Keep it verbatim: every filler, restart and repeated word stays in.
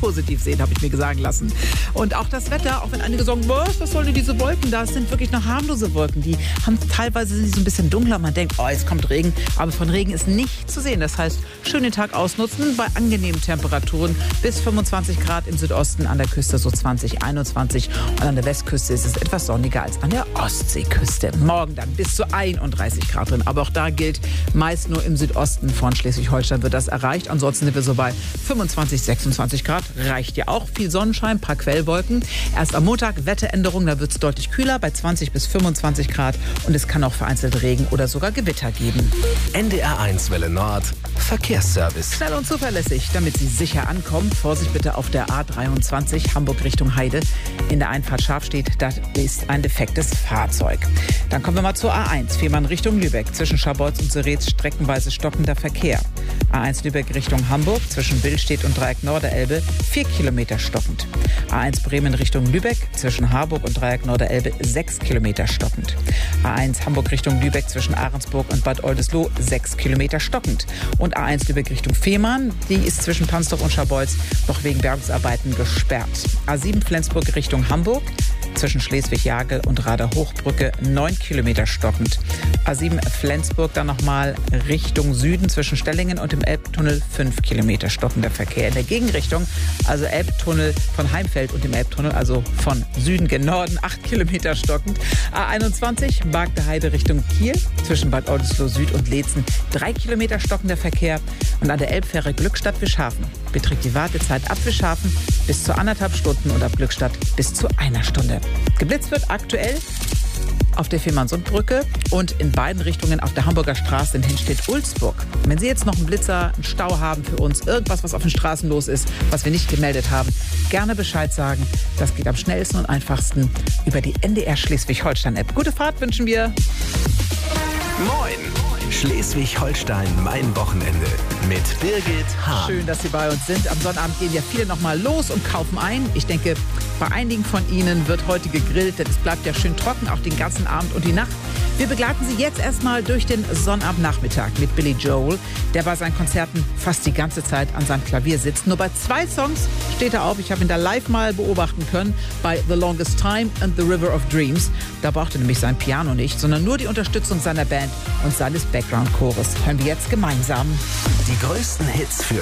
positiv sehen, habe ich mir sagen lassen. Und auch das Wetter, auch wenn einige sagen, was, was sollen denn diese Wolken da? Es sind wirklich noch harmlose Wolken. Die haben teilweise sind die so ein bisschen dunkler. Man denkt, oh, jetzt kommt Regen. Aber von Regen ist nicht zu sehen. Das heißt, schön den Tag ausnutzen bei angenehmen Temperaturen. Bis fünfundzwanzig Grad im Südosten, an der Küste so zwanzig, einundzwanzig. Und an der Westküste ist es etwas sonniger als an der Ostseeküste. Morgen dann bis zu einunddreißig Grad drin. Aber auch da gilt, meist nur im Südosten von Schleswig-Holstein wird das erreicht. Ansonsten sind wir so bei fünfundzwanzig, sechsundzwanzig Grad. Reicht ja auch. Viel Sonnenschein, ein paar Quellwolken. Erst am Montag Wetteränderung, da wird es deutlich kühler bei zwanzig bis fünfundzwanzig Grad. Und es kann auch vereinzelt Regen oder sogar Gewitter geben. N D R eins Welle Nord, Verkehrsservice. Schnell und zuverlässig, damit Sie sicher ankommen. Vorsicht bitte auf der A dreiundzwanzig, Hamburg Richtung Heide. In der Einfahrt Scharfstedt, da ist ein defektes Fahrzeug. Dann kommen wir mal zur A eins, Fehmarn Richtung Lübeck. Zwischen Scharbeutz und Syretz streckenweise stockender Verkehr. A eins Lübeck Richtung Hamburg, zwischen Billstedt und Dreieck Norderelbe, vier Kilometer stockend. A eins Bremen Richtung Lübeck, zwischen Harburg und Dreieck Norderelbe, sechs Kilometer stockend. A eins Hamburg Richtung Lübeck, zwischen Ahrensburg und Bad Oldesloe, sechs Kilometer stockend. Und A eins Lübeck Richtung Fehmarn, die ist zwischen Pansdorf und Scharbeutz noch wegen Bergungsarbeiten gesperrt. A sieben Flensburg Richtung Hamburg, zwischen Schleswig-Jagel und Rader-Hochbrücke, neun Kilometer stockend. A sieben Flensburg dann nochmal Richtung Süden, zwischen Stellingen und dem Elbtunnel, fünf Kilometer stockender Verkehr. In der Gegenrichtung, also Elbtunnel von Heimfeld und dem Elbtunnel, also von Süden gen Norden, acht Kilometer stockend. A einundzwanzig Bargteheide Richtung Kiel, zwischen Bad Oldesloe Süd und Leetzen, drei Kilometer stockender Verkehr. Und an der Elbfähre Glückstadt-Wischhafen beträgt die Wartezeit ab Wischhafen bis zu anderthalb Stunden und ab Glückstadt bis zu einer Stunde. Geblitzt wird aktuell auf der Fehmarnsundbrücke und in beiden Richtungen auf der Hamburger Straße in Hinstedt-Ulzburg. Wenn Sie jetzt noch einen Blitzer, einen Stau haben für uns, irgendwas, was auf den Straßen los ist, was wir nicht gemeldet haben, gerne Bescheid sagen. Das geht am schnellsten und einfachsten über die N D R Schleswig-Holstein-App. Gute Fahrt wünschen wir. Moin! Schleswig-Holstein, mein Wochenende mit Birgit Hahn. Schön, dass Sie bei uns sind. Am Sonnabend gehen ja viele noch mal los und kaufen ein. Ich denke, bei einigen von Ihnen wird heute gegrillt, denn es bleibt ja schön trocken, auch den ganzen Abend und die Nacht. Wir begleiten Sie jetzt erstmal durch den Sonnabendnachmittag mit Billy Joel, der bei seinen Konzerten fast die ganze Zeit an seinem Klavier sitzt. Nur bei zwei Songs steht er auf. Ich habe ihn da live mal beobachten können, bei The Longest Time and The River of Dreams. Da braucht er nämlich sein Piano nicht, sondern nur die Unterstützung seiner Band und seines Background-Chores. Hören wir jetzt gemeinsam. Die größten Hits für